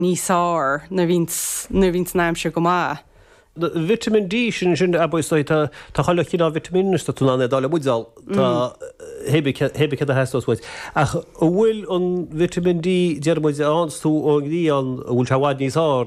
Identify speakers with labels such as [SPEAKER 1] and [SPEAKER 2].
[SPEAKER 1] níosár na víns náimse go má.
[SPEAKER 2] Vitamin D sin abáistá tá chaile cí vitaminista túna dála budzal tá hébe a heáid. Ach bhfuil an vitamin D dearmid ansú ó gí an bhfuil tehád níosá